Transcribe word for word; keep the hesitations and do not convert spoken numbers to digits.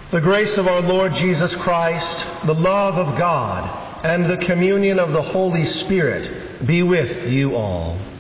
The grace of our Lord Jesus Christ, the love of God, and the communion of the Holy Spirit be with you all.